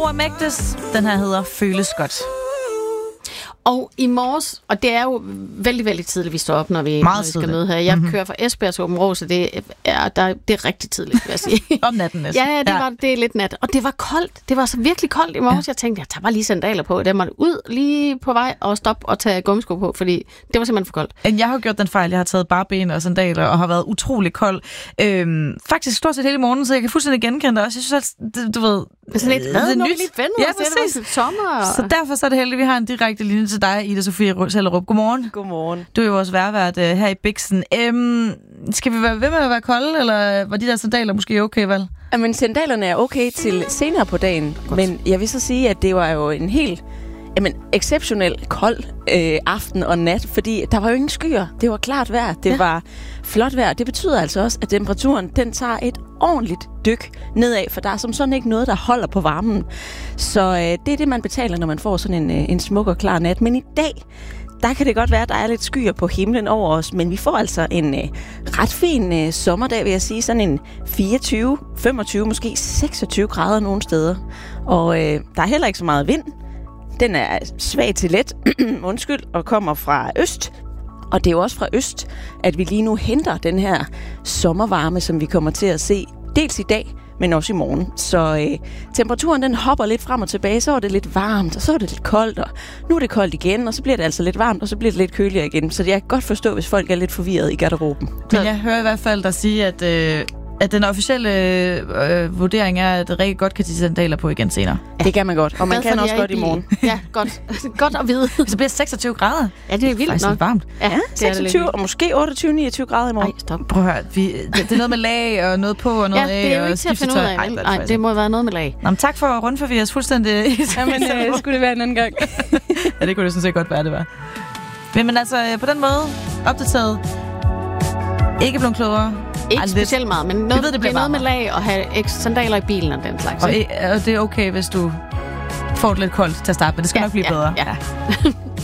Noah Magdes. Den her hedder Føles godt. Og i morges, og det er jo vældig, vældig tidligt, vi står op, når vi skal møde her. Jeg kører fra Esbjerg til Åbenrå, så det er rigtig tidligt, vil jeg sige. Om natten næsten. Ja, det er lidt nat. Og det var koldt. Det var så virkelig koldt i morges. Jeg tænkte, jeg tager bare lige sandaler på. Der måtte ud lige på vej og stoppe og tage gummisko på, fordi det var simpelthen for koldt. Jeg har gjort den fejl. Jeg har taget bare ben og sandaler og har været utrolig kold. Faktisk stort set hele morgenen, så jeg kan fuldstændig genkende det også. Jeg synes, at du ved... Sådan lidt, hvad? Nu er vi lige venner. Ja, præcis. Det sommer. Så derfor så er det heldigt, at vi har en direkte linje til dig, Ida Sofie Sellerup. Godmorgen. Godmorgen. Du er jo vores værvært her i Bixen. Skal vi være ved med at være kolde, eller var de der sandaler måske okay, vel? Jamen, sandalerne er okay til senere på dagen, men jeg vil så sige, at det var jo en helt exceptionelt kold aften og nat, fordi der var jo ingen skyer. Det var klart vejr. Det var flot vejr. Det betyder altså også, at temperaturen den tager et ordentligt dyk nedad, for der er som sådan ikke noget, der holder på varmen. Så det er det, man betaler, når man får sådan en smuk og klar nat. Men i dag, der kan det godt være, at der er lidt skyer på himlen over os, men vi får altså en ret fin sommerdag, vil jeg sige. Sådan en 24, 25, måske 26 grader nogle steder. Og der er heller ikke så meget vind. Den er svag til let, og kommer fra øst. Og det er jo også fra øst, at vi lige nu henter den her sommervarme, som vi kommer til at se dels i dag, men også i morgen. Så temperaturen den hopper lidt frem og tilbage, så er det lidt varmt, og så er det lidt koldt, og nu er det koldt igen, og så bliver det altså lidt varmt, og så bliver det lidt køligere igen. Så jeg kan godt forstå, hvis folk er lidt forvirret i garderoben. Men jeg hører i hvert fald dig sige, at den officielle vurdering er, at det rigtig godt kan tage sandaler på igen senere. Ja. Det kan man godt, og man kan også godt i morgen. Ja, godt. Godt at vide. Så bliver 26 grader. Ja, det er vildt nok. Varmt. Ja, 26 og måske 28-29 grader i morgen. Ej, stop. Prøv at høre, det er noget med lag og noget på og noget af. Ja, det er jo ikke til at finde ud af. Nej, det må være noget med lag. Nå, men tak for at rundforvirre os fuldstændig. Jamen, skulle det være en anden gang? Ja, det kunne det sådan set godt være, det var. Men altså, på den måde, opdateret, ikke blevet klogere. Ikke specielt meget, men noget, det er noget med lag og have sandaler i bilen og den slags. Og det er okay, hvis du får det lidt koldt til at starte, men det skal nok blive bedre. Ja.